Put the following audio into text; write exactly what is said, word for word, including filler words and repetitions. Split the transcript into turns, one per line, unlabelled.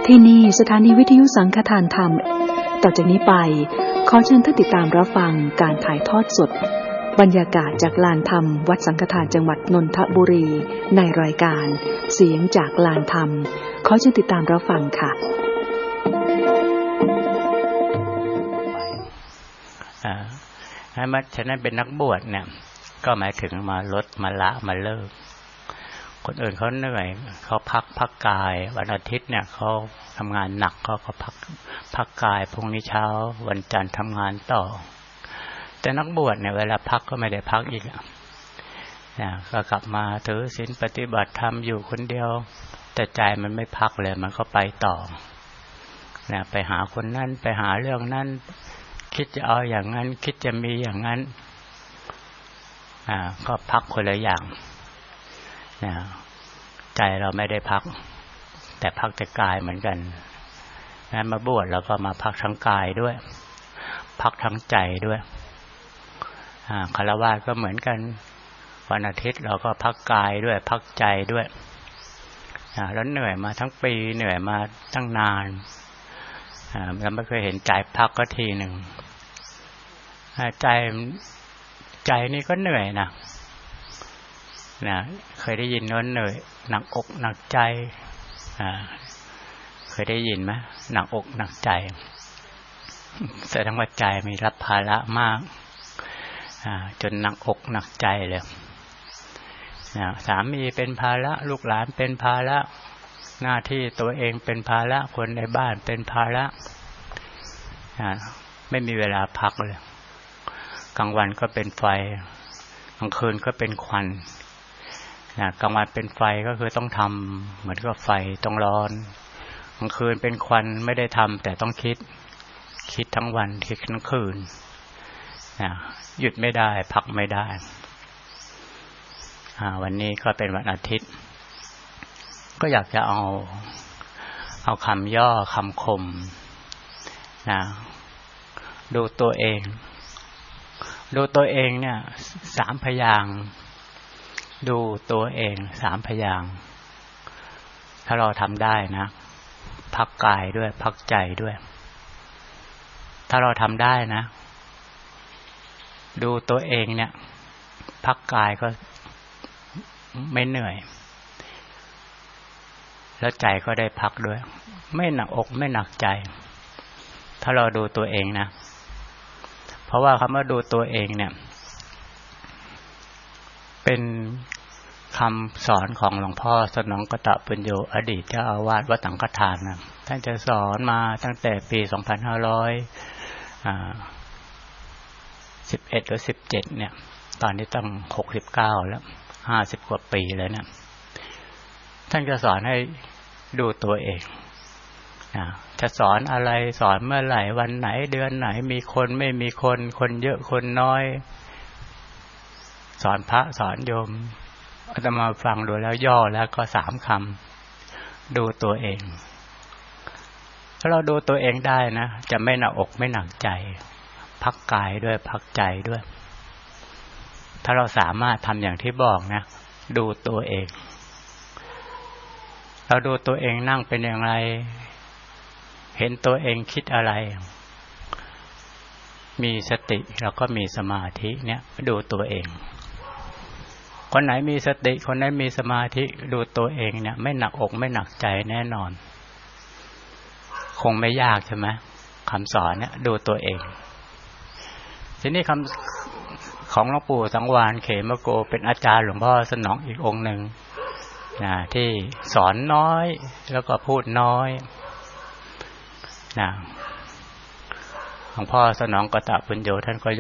ที่นี่สถานีวิทยุสังฆทานธรรมต่อจากนี้ไปขอเชิญท่านติดตามรับฟังการถ่ายทอดสดบรรยากาศจากลานธรรมวัดสังฆทานจังหวัดนนทบุรีในรายการเสียงจากลานธรรมขอเชิญติดตามรับฟังค่ะ
ให้มาฉะนั้นเป็นนักบวชเนี่ยก็หมายถึงมาลดมาละมาเลิกคนอื่นเขาเหนื่อยเขาพักพักกายวันอาทิตย์เนี่ยเขาทำงานหนักเขาก็พักพักกายพรุ่งนี้เช้าวันจันทร์ทำงานต่อแต่นักบวชเนี่ยเวลาพักก็ไม่ได้พักอีกนะก็กลับมาถือศีลปฏิบัติธรรมอยู่คนเดียวแต่ใจมันไม่พักเลยมันก็ไปต่อนะไปหาคนนั้นไปหาเรื่องนั้นคิดจะเอาอย่างนั้นคิดจะมีอย่างนั้นอ่าก็พักคนละอย่างนะใจเราไม่ได้พักแต่พักแต่กายเหมือนกันนะมาบวชเราก็มาพักทั้งกายด้วยพักทั้งใจด้วยอ่าฆราวาสก็เหมือนกันวันอาทิตย์เราก็พักกายด้วยพักใจด้วยอ่าแล้วเหนื่อยมาทั้งปีเหนื่อยมาตั้งนานอ่าเราไม่เคยเห็นใจพักก็ทีหนึ่งใจใจนี่ก็เหนื่อยนะนะเคยได้ยินว่าเหนื่อยหนักอกหนักใจอ่าเคยได้ยินไหมหนักอกหนักใจแสดงว่าใจมีรับภาระมากอ่าจนหนักอกหนักใจเลยนะสามีเป็นภาระลูกหลานเป็นภาระหน้าที่ตัวเองเป็นภาระคนในบ้านเป็นภาระอ่าไม่มีเวลาพักเลยกลางวันก็เป็นไฟกลางคืนก็เป็นควันนะกลางวันเป็นไฟก็คือต้องทำเหมือนกับไฟต้องร้อนกลางคืนเป็นควันไม่ได้ทำแต่ต้องคิดคิดทั้งวันคิดทั้งคืนนะหยุดไม่ได้พักไม่ได้อ่าวันนี้ก็เป็นวันอาทิตย์ก็อยากจะเอาเอาคำย่อคำคมนะดูตัวเองดูตัวเองเนี่ยสามพยางค์ดูตัวเองสามพยางค์ถ้าเราทำได้นะพักกายด้วยพักใจด้วยถ้าเราทำได้นะดูตัวเองเนี่ยพักกายก็ไม่เหนื่อยแล้วใจก็ได้พักด้วยไม่หนักอกไม่หนักใจถ้าเราดูตัวเองนะเพราะว่าคำว่าดูตัวเองเนี่ยเป็นคำสอนของหลวงพ่อสนองกตปัญโยอดีตเจ้าอาวาสวัดสังฆทานนะท่านจะสอนมาตั้งแต่ปีสองพันห้าร้อยสิบเอ็ดหรือสิบเจ็ดเนี่ยตอนนี้ตั้งหกสิบเก้าแล้วห้าสิบกว่าปีแล้วเนี่ยท่านจะสอนให้ดูตัวเองนะจะสอนอะไรสอนเมื่อไหร่วันไหนเดือนไหนมีคนไม่มีคนคนเยอะคนน้อยสอนพระสอนโยมอาตมาฟังดูแล้วย่อแล้วก็สามคำดูตัวเองถ้าเราดูตัวเองได้นะจะไม่หนักอกไม่หนักใจพักกายด้วยพักใจด้วยถ้าเราสามารถทำอย่างที่บอกนะดูตัวเองเราดูตัวเองนั่งเป็นอย่างไรเห็นตัวเองคิดอะไรมีสติแล้วก็มีสมาธิเนี่ยดูตัวเองคนไหนมีสติคนไหนมีสมาธิดูตัวเองเนี่ยไม่หนักอกไม่หนักใจแน่นอนคงไม่ยากใช่ไหมคำสอนเนี่ยดูตัวเองทีนี้คำของหลวงปู่สังวาลเขมโกเป็นอาจารย์หลวงพ่อสนองอีกองค์หนึ่งนะที่สอนน้อยแล้วก็พูดน้อยนะหลวงพ่อสนองกตปัญโยท่านก็